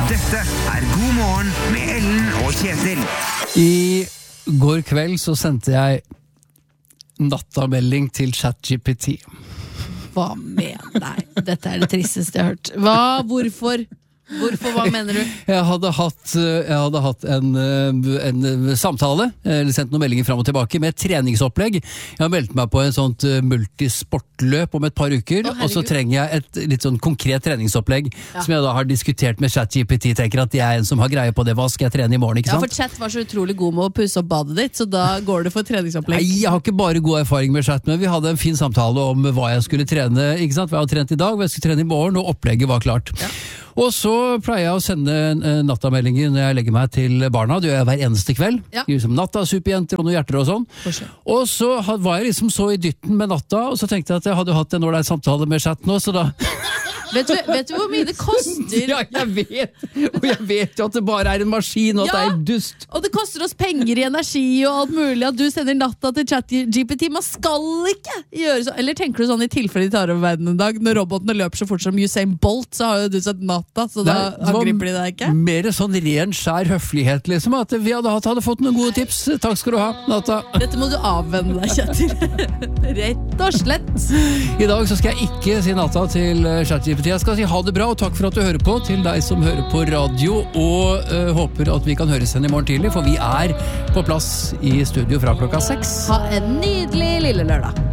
Dette God morgen med Ellen og Kjetil. I går kveld så sendte jeg nattamelding til ChatGPT. Hva mener deg? Dette det tristeste jeg har hørt. Hvorfor? Hva mener du? Jeg hadde hatt en samtale, eller sendt noen meldinger frem og tilbake med et treningsopplegg. Jeg har meldt meg på en sånt multisportløp om et par uker, og så trenger jeg et litt sånn konkret treningsopplegg, som jeg da har diskutert med ChatGPT. Tenker at jeg en som har greie på det. Hva skal jeg trene i morgen, ikke sant? Ja, for Chat var så utrolig god med å pusse opp badet ditt, så da går det for treningsopplegg. Nei, jeg har ikke bare god erfaring med Chat, men vi hadde en fin samtale om hva jeg skulle trene, ikke sant? Hva jeg hadde trent i dag, hva jeg skulle trene i morgen, og opplegget var klart. Ja. Og så pleier jeg å sende nattameldinger når jeg legger meg til barna. Det gjør jeg hver eneste kveld. Ja. Som natta, superjenter og noen hjerter og sånn. Og så var jeg liksom så i dytten med natta, og så tenkte jeg at jeg hadde hatt en ålreit samtale med Chat nå, så da... Vet du hvor mye det koster? Ja, jeg vet. Og jeg vet jo at det bare en maskin, og at det dust. Og det koster oss penger i energi og alt mulig, at du sender natta til ChatGPT. Man skal ikke gjøre så. Eller tenker du sånn i tilfelle de tar over verden en dag, når robotene løper så fort som Usain Bolt, så har jo du sett natta, så da angriper de deg ikke? Mer sånn ren, skjær høflighet, liksom, at vi hadde fått noen gode tips. Takk skal du ha, natta. Dette må du avvenne deg, Kjetil. Rett og slett. I dag så skal jeg ikke si natta til ChatGPT. Jeg skal si ha det bra, og takk for at du hører på, til deg som hører på radio, og håper at vi kan høres igjen i morgen tidlig, for vi på plass i studio fra klokka 6. Ha en nydelig lille lørdag.